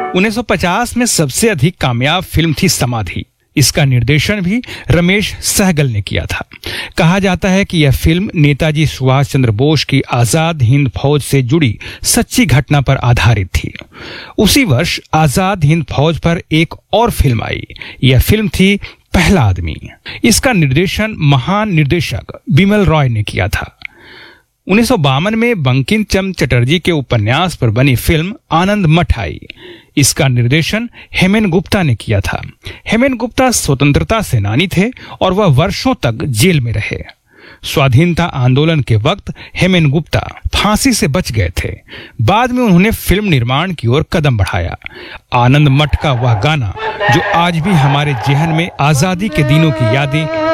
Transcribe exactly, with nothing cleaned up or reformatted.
उन्नीस सौ पचास में सबसे अधिक कामयाब फिल्म थी समाधि। इसका निर्देशन भी रमेश सहगल ने किया था। कहा जाता है कि यह फिल्म नेताजी सुभाष चंद्र बोस की आजाद हिंद फौज से जुड़ी सच्ची घटना पर आधारित थी। उसी वर्ष आजाद हिंद फौज पर एक और फिल्म आई। यह फिल्म थी पहला आदमी। इसका निर्देशन महान निर्देशक बिमल रॉय ने किया था। उन्नीस सौ बावन में बंकिम चंद्र चटर्जी के उपन्यास पर बनी फिल्म आनंद मठ आई। इसका निर्देशन हेमेन गुप्ता ने किया था। हेमेन गुप्ता स्वतंत्रता सेनानी थे और वह वर्षों तक जेल में रहे। स्वाधीनता आंदोलन के वक्त हेमेन गुप्ता फांसी से बच गए थे। बाद में उन्होंने फिल्म निर्माण की ओर कदम बढ़ाया। आनंद मठ का वह गाना जो आज भी हमारे जेहन में आजादी के दिनों की यादें